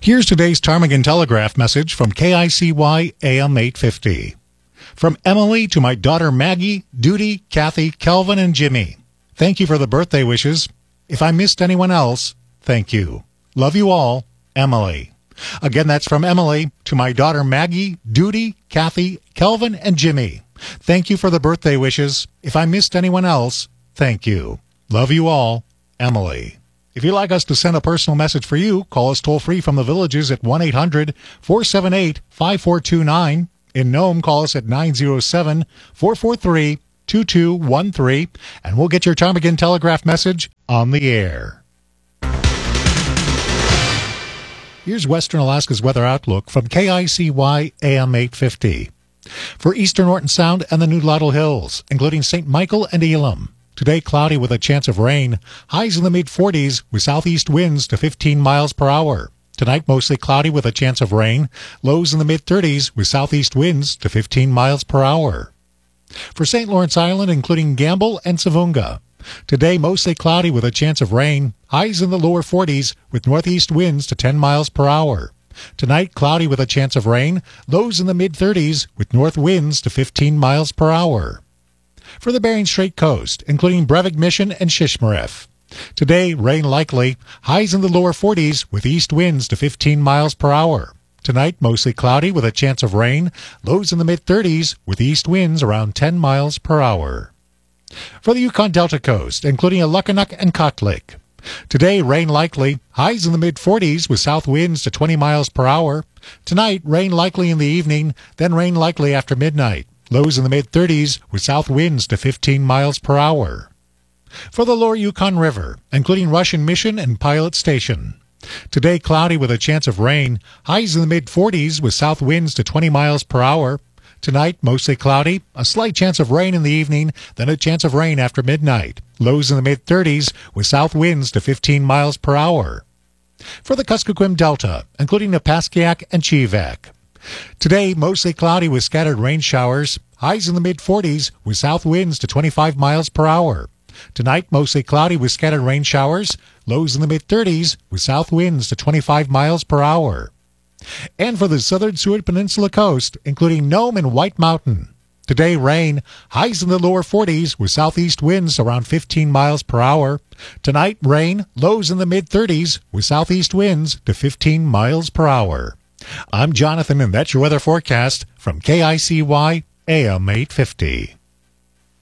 Here's today's Ptarmigan Telegraph message from KICY AM 850. From Emily to my daughter Maggie, Duty, Kathy, Kelvin, and Jimmy. Thank you for the birthday wishes. If I missed anyone else, thank you. Love you all, Emily. Again, that's from Emily to my daughter Maggie, Duty, Kathy, Kelvin, and Jimmy. Thank you for the birthday wishes. If I missed anyone else, thank you. Love you all, Emily. If you'd like us to send a personal message for you, call us toll-free from the Villages at 1-800-478-5429. In Nome, call us at 907-443-2213, and we'll get your Ptarmigan Telegraph message on the air. Here's Western Alaska's weather outlook from KICY AM 850. For eastern Norton Sound and the New Laurel Hills, including St. Michael and Elam. Today, cloudy with a chance of rain. Highs in the mid-40s with southeast winds to 15 miles per hour. Tonight, mostly cloudy with a chance of rain. Lows in the mid-30s with southeast winds to 15 miles per hour. For St. Lawrence Island, including Gamble and Savunga. Today, mostly cloudy with a chance of rain. Highs in the lower 40s with northeast winds to 10 miles per hour. Tonight, cloudy with a chance of rain. Lows in the mid-30s with north winds to 15 miles per hour. For the Bering Strait coast, including Brevik Mission and Shishmaref. Today, rain likely. Highs in the lower 40s with east winds to 15 miles per hour. Tonight, mostly cloudy with a chance of rain. Lows in the mid-30s with east winds around 10 miles per hour. For the Yukon Delta coast, including Alukkanuk and Kotlik. Today, rain likely. Highs in the mid-40s with south winds to 20 miles per hour. Tonight, rain likely in the evening, then rain likely after midnight. Lows in the mid-30s with south winds to 15 miles per hour. For the lower Yukon River, including Russian Mission and Pilot Station. Today, cloudy with a chance of rain. Highs in the mid-40s with south winds to 20 miles per hour. Tonight, mostly cloudy. A slight chance of rain in the evening, then a chance of rain after midnight. Lows in the mid-30s with south winds to 15 miles per hour. For the Kuskokwim Delta, including Napaskiak and Chivak. Today, mostly cloudy with scattered rain showers. Highs in the mid-40s with south winds to 25 miles per hour. Tonight, mostly cloudy with scattered rain showers. Lows in the mid-30s with south winds to 25 miles per hour. And for the southern Seward Peninsula coast, including Nome and White Mountain. Today, rain. Highs in the lower 40s with southeast winds around 15 miles per hour. Tonight, rain. Lows in the mid-30s with southeast winds to 15 miles per hour. I'm Jonathan, and that's your weather forecast from KICY AM 850.